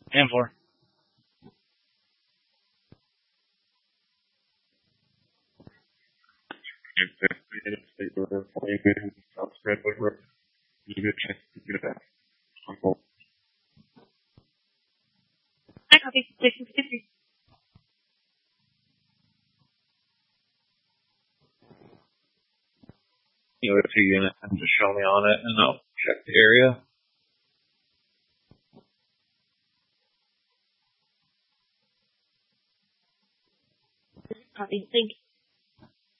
And 4. State Road, South Redwood Road. You get a chance to get it back. I copy. Station 53. You know, 2 units and just show me on it, and I'll check the area. Copy. Thank you.